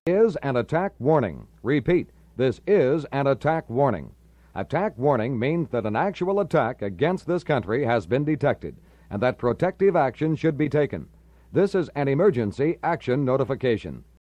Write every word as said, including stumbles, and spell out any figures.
Is an attack warning. Repeat, this is an attack warning. Attack warning means that an actual attack against this country has been detected and that protective action should be taken. This is an emergency action notification.